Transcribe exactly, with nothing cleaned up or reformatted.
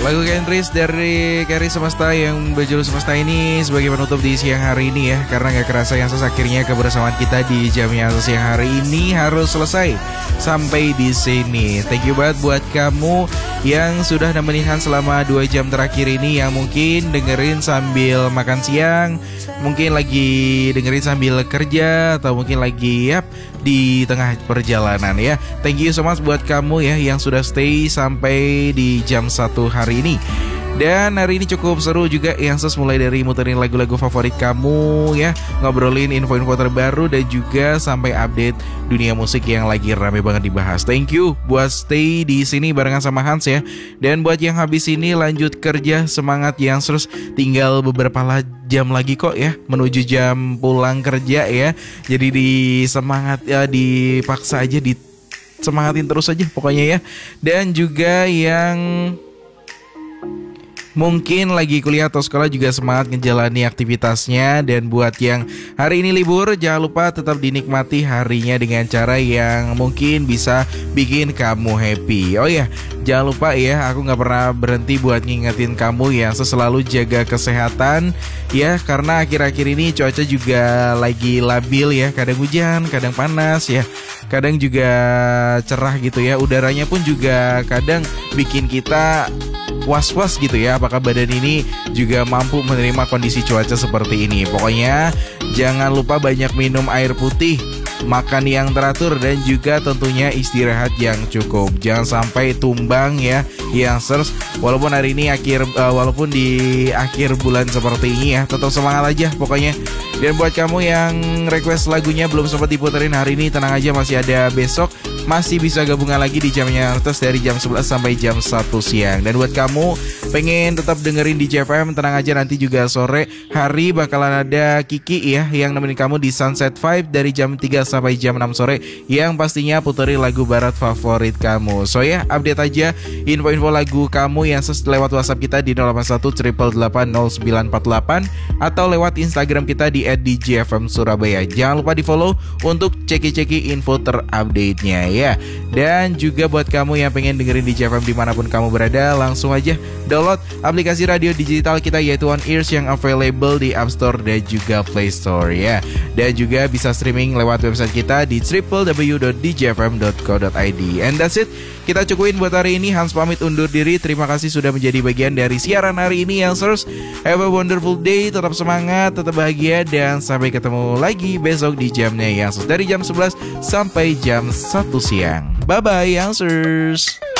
Lagu Kendris dari Carry Semesta yang berjudul Semesta ini sebagai penutup di siang hari ini ya. Karena gak kerasa yang akhirnya kebersamaan kita di jam yang siang hari ini harus selesai sampai di sini. Thank you banget buat kamu yang sudah nemenin Hans selama dua jam terakhir ini, yang mungkin dengerin sambil makan siang, mungkin lagi dengerin sambil kerja, atau mungkin lagi yap di tengah perjalanan ya. Thank you so much buat kamu ya yang sudah stay sampai di jam satu hari ini. Dan hari ini cukup seru juga yang ses, mulai dari muterin lagu-lagu favorit kamu ya, ngobrolin info-info terbaru, dan juga sampai update dunia musik yang lagi rame banget dibahas. Thank you buat stay di sini barengan sama Hans ya. Dan buat yang habis ini lanjut kerja, semangat yang terus, tinggal beberapa jam lagi kok ya menuju jam pulang kerja ya. Jadi di semangat ya, dipaksa aja, di semangatin terus aja pokoknya ya. Dan juga yang mungkin lagi kuliah atau sekolah juga semangat ngejalani aktivitasnya. Dan buat yang hari ini libur, jangan lupa tetap dinikmati harinya dengan cara yang mungkin bisa bikin kamu happy. Oh ya, jangan lupa ya, aku gak pernah berhenti buat ngingetin kamu yang selalu jaga kesehatan ya. Karena akhir-akhir ini cuaca juga lagi labil ya, kadang hujan, kadang panas ya, kadang juga cerah gitu ya. Udaranya pun juga kadang bikin kita was-was gitu ya, apakah badan ini juga mampu menerima kondisi cuaca seperti ini. Pokoknya jangan lupa banyak minum air putih, makan yang teratur, dan juga tentunya istirahat yang cukup. Jangan sampai tumbang ya yang sers. Walaupun hari ini akhir uh, walaupun di akhir bulan seperti ini ya, tetap semangat aja pokoknya. Dan buat kamu yang request lagunya belum sempat diputerin hari ini, tenang aja, masih ada besok, masih bisa gabungan lagi di jamnya atas dari jam sebelas sampai jam satu siang. Dan buat kamu pengen tetap dengerin di J F M, tenang aja, nanti juga sore hari bakalan ada Kiki ya yang nemenin kamu di Sunset Vibe dari jam tiga sampai jam enam sore, yang pastinya puterin lagu barat favorit kamu. So ya, update aja info-info lagu kamu yang ses lewat WhatsApp kita di nol delapan satu delapan delapan delapan nol sembilan empat delapan atau lewat Instagram kita di et d j f m surabaya. Jangan lupa di follow untuk ceki-ceki info terupdate-nya ya. Dan juga buat kamu yang pengen dengerin di J F M dimanapun kamu berada, langsung aja download aplikasi radio digital kita yaitu One Ears yang available di App Store dan juga Play Store ya. Dan juga bisa streaming lewat website kita di w w w dot d j f m dot co dot i d. And that's it, kita cukuin buat hari ini. Hans pamit undur diri. Terima kasih sudah menjadi bagian dari siaran hari ini yang Sirs. Have a wonderful day, tetap semangat, tetap bahagia, dan sampai ketemu lagi besok di jamnya yang dari jam sebelas sampai jam satu siang. Bye bye Youngsters.